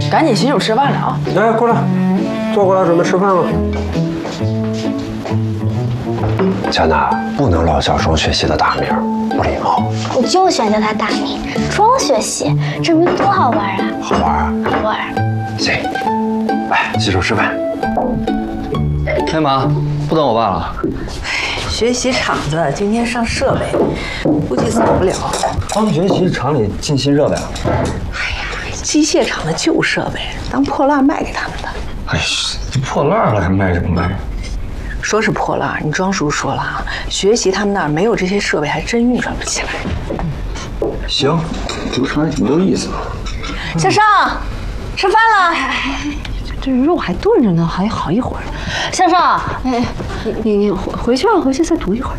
赶紧洗手吃饭了啊！ 来，过来，坐过来，准备吃饭了。 佳娜，不能老叫庄学习的大名，不礼貌。 我就喜欢叫他大名，庄学习，这名多好玩啊！ 好玩啊！ 好玩。 行，来洗手吃饭。 哎妈，不等我爸了。 学习厂子今天上设备，估计走不了。 刚学习厂里进新设备了。 哎呀，机械厂的旧设备当破烂卖给他们的。 哎呀，这破烂了还卖什么卖？ 说是破烂，你庄叔说了啊，学习他们那儿没有这些设备，还真运转不起来。 行，这个厂也挺有意思的。 向上，吃饭了。 这肉还炖着呢，还好一会儿。向上，哎，你回去啊，回去再读一会儿。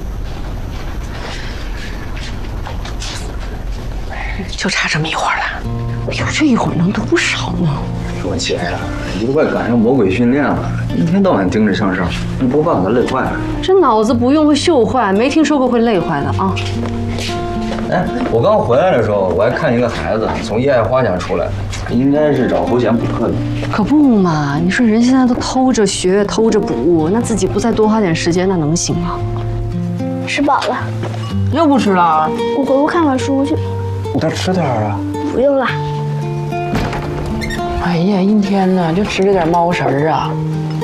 就差这么一会儿了。 哎呦，这一会儿能读不少呢。 说起来呀，你都快赶上魔鬼训练了，一天到晚盯着向上，你不把他累坏了？ 这脑子不用会锈坏，没听说过会累坏的啊。 哎，我刚回来的时候，我还看一个孩子从叶爱花家出来，应该是找侯贤补课的。 可不嘛，你说人现在都偷着学，偷着补，那自己不再多花点时间，那能行吗？ 吃饱了， 又不吃了？ 我回屋看会书去。 你再吃点啊。 不用了。 哎呀，一天呢就吃这点猫食儿啊！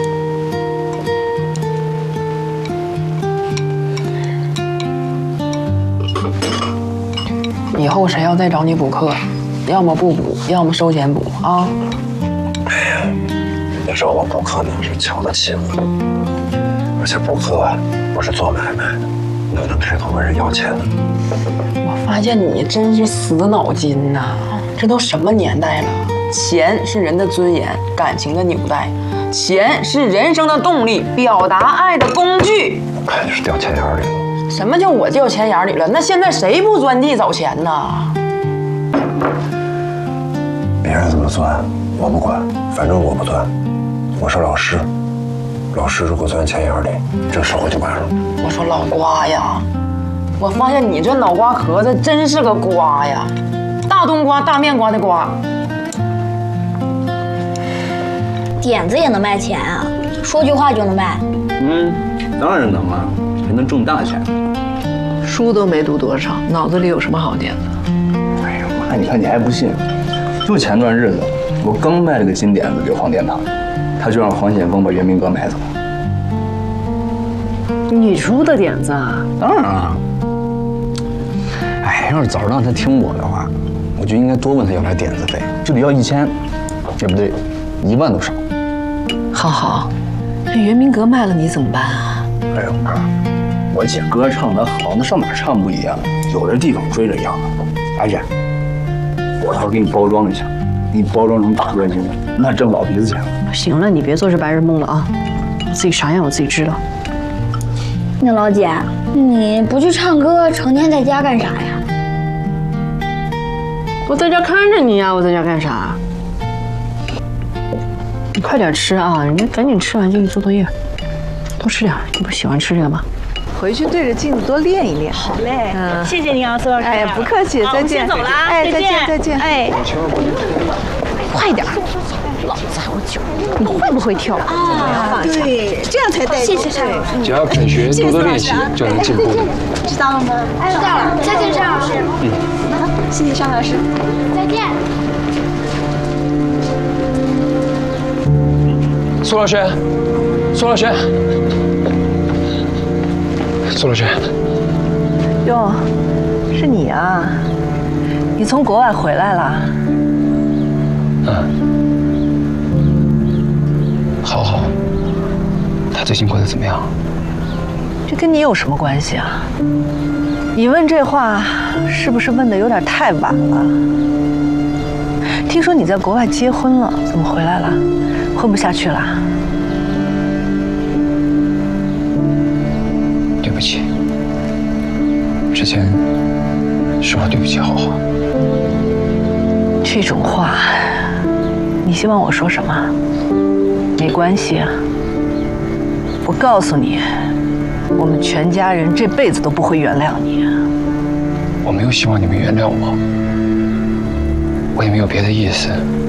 以后谁要再找你补课，要么不补，要么收钱补啊！ 哎呀，人家找我补课那是瞧得起我，而且补课不是做买卖，哪能开口问人要钱呢？ 我发现你真是死脑筋呐！这都什么年代了？钱是人的尊严、感情的纽带，钱是人生的动力、表达爱的工具。 我看你是掉钱眼里了。 什么叫我掉钱眼里了？那现在谁不钻地找钱呢？ 别人怎么钻，我不管，反正我不钻。我是老师，老师如果钻钱眼里，这个社会就完了。 我说老瓜呀，我发现你这脑瓜壳子真是个瓜呀，大冬瓜、大面瓜的瓜。 点子也能卖钱啊？说句话就能卖？ 当然能了，还能挣大钱。 书都没读多少，脑子里有什么好点子？ 哎呀妈，你看你还不信？就前段日子，我刚卖了个新点子给黄殿堂，他就让黄显峰把袁明阁买走。 你出的点子啊？ 当然了。哎，要是早知道他听我的话，我就应该多问他要点点子费，这里要1000，也不对，1万都少。 好，这袁明阁卖了你怎么办啊？ 哎呦妈，我姐歌唱得好，那上哪儿唱不一样？有的地方追着样。而且我到时候给你包装一下，给你包装成大歌星，那挣老鼻子钱了。 行了，你别做这白日梦了啊！我自己啥样我自己知道。 那老姐，你不去唱歌，成天在家干啥呀？ 我在家看着你呀，我在家干啥？你快点吃啊！你赶紧吃完进去做作业，多吃点。你不喜欢吃这个吗？ 回去对着镜子多练一练。 好嘞，谢谢你啊，苏老师。 哎，不客气，再见。 先走了啊， 哎，再见。 哎， 快点！老子还有酒，你会不会跳啊？对，这样才带劲。 谢谢邵老师。 只要肯学，多多练习，就能进步的。 知道了吗？知道了。再见，邵老师。好，谢谢邵老师。再见。 苏老师，苏老师，苏老师， 哟，是你啊？你从国外回来了？ 好。他最近过得怎么样？ 这跟你有什么关系啊？你问这话是不是问的有点太晚了？听说你在国外结婚了，怎么回来了？混不下去了？ 对不起，之前是我对不起浩浩。 这种话，你希望我说什么？没关系啊，我告诉你，我们全家人这辈子都不会原谅你。 我没有希望你们原谅我，我也没有别的意思。